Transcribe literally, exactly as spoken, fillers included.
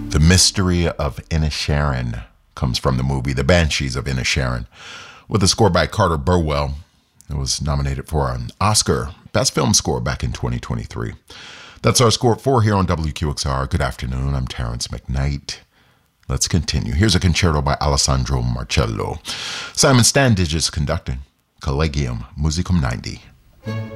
The Mystery of Inisharan comes from the movie The Banshees of Inisharan, with a score by Carter Burwell. It was nominated for an Oscar Best Film Score back in twenty twenty-three. That's our score for here on W Q X R. Good afternoon. I'm Terrence McKnight. Let's continue. Here's a concerto by Alessandro Marcello. Simon Standage is conducting. Collegium Musicum ninety.